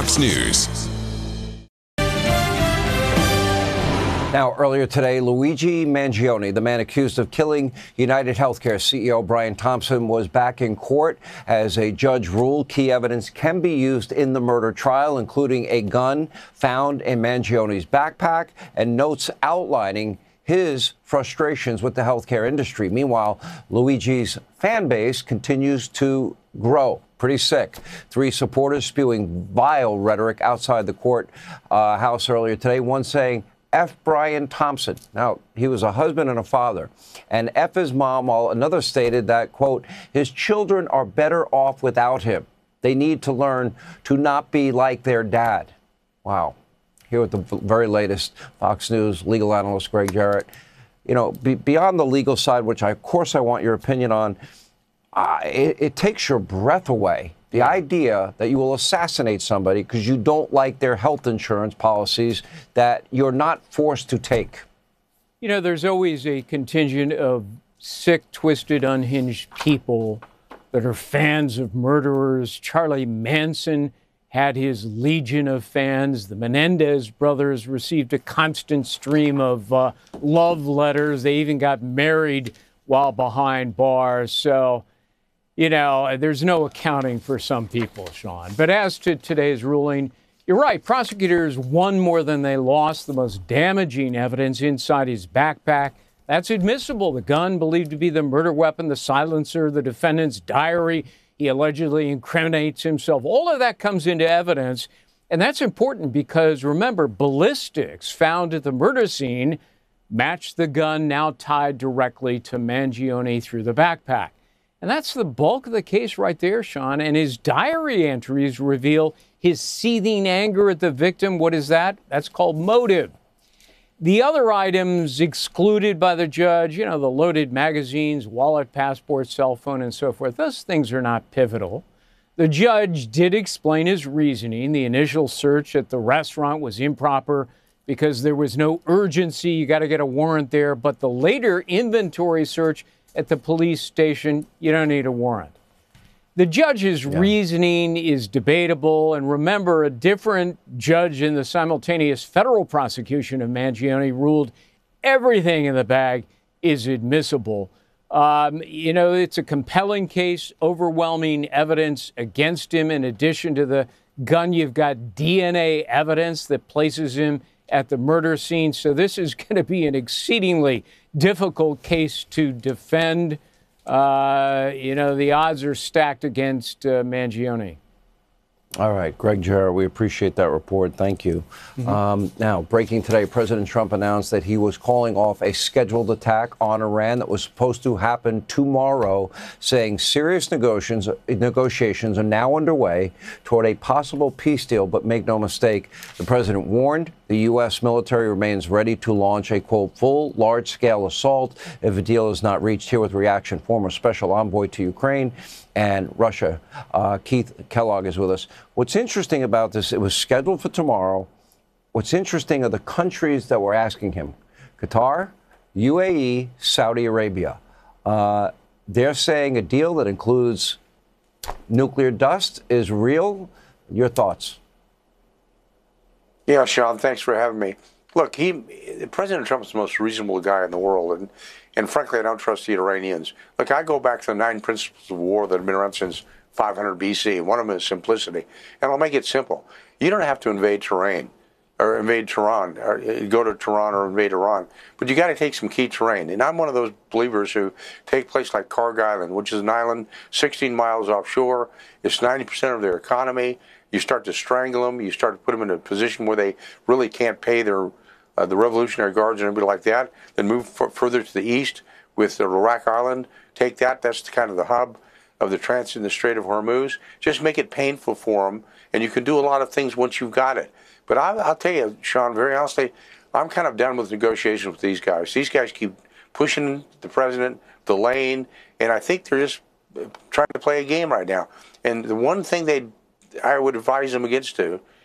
Fox News. Now, earlier today, Luigi Mangione, the man accused of killing United Healthcare CEO Brian Thompson, was back in court as a judge ruled key evidence can be used in the murder trial, including a gun found in Mangione's backpack and notes outlining his frustrations with the healthcare industry. Meanwhile, Luigi's fan base continues to grow. Pretty sick. 3 supporters spewing vile rhetoric outside the courthouse earlier today, one saying, F. Brian Thompson. Now, he was a husband and a father. And F his mom, while another stated that, quote, his children are better off without him. They need to learn to not be like their dad. Wow. Here with the very latest Fox News legal analyst Greg Jarrett. You know, beyond the legal side, which of course I want your opinion on, it takes your breath away. The idea that you will assassinate somebody because you don't like their health insurance policies that you're not forced to take. You know, there's always a contingent of sick, twisted, unhinged people that are fans of murderers. Charlie Manson had his legion of fans. The Menendez brothers received a constant stream of love letters. They even got married while behind bars. So, you know, there's no accounting for some people, Sean. But as to today's ruling, you're right. Prosecutors won more than they lost. The most damaging evidence inside his backpack, that's admissible. The gun believed to be the murder weapon, the silencer, the defendant's diary. He allegedly incriminates himself. All of that comes into evidence. And that's important because, remember, ballistics found at the murder scene matched the gun now tied directly to Mangione through the backpack. And that's the bulk of the case right there, Sean. And his diary entries reveal his seething anger at the victim. What is that? That's called motive. The other items excluded by the judge, you know, the loaded magazines, wallet, passport, cell phone, and so forth, those things are not pivotal. The judge did explain his reasoning. The initial search at the restaurant was improper because there was no urgency. You got to get a warrant there. But the later inventory search at the police station, you don't need a warrant. The judge's reasoning is debatable. And remember, a different judge in the simultaneous federal prosecution of Mangione ruled everything in the bag is admissible. You know, it's a compelling case, overwhelming evidence against him. In addition to the gun, you've got DNA evidence that places him at the murder scene. So this is going to be an exceedingly difficult case to defend. You know, the odds are stacked against Mangione. All right, Greg Jarrett, we appreciate that report. Thank you. Now, breaking today, President Trump announced that he was calling off a scheduled attack on Iran that was supposed to happen tomorrow, saying serious negotiations are now underway toward a possible peace deal. But make no mistake, the president warned the U.S. military remains ready to launch a, quote, full large-scale assault if a deal is not reached. Here with reaction, former special envoy to Ukraine and Russia, Keith Kellogg is with us. What's interesting about this, it was scheduled for tomorrow. What's interesting are the countries that were asking him. Qatar, UAE, Saudi Arabia. They're saying a deal that includes nuclear dust is real. Your thoughts? Yeah, Sean, thanks for having me. Look, President Trump's the most reasonable guy in the world, and frankly, I don't trust the Iranians. Look, I go back to the 9 principles of war that have been around since 500 BC, and one of them is simplicity. And I'll make it simple. You don't have to invade Tehran, or go to Tehran or invade Iran, but you got to take some key terrain. And I'm one of those believers who take places like Kharg Island, which is an island 16 miles offshore. It's 90% of their economy. You start to strangle them. You start to put them in a position where they really can't pay their the Revolutionary Guards and everybody like that. Then move further to the east with the Iraq Island. Take that. That's kind of the hub of the transit in the Strait of Hormuz. Just make it painful for them, and you can do a lot of things once you've got it. But I'll tell you, Sean, very honestly, I'm kind of done with negotiations with these guys. These guys keep pushing the president, delaying, and I think they're just trying to play a game right now. And the one thing I would advise them against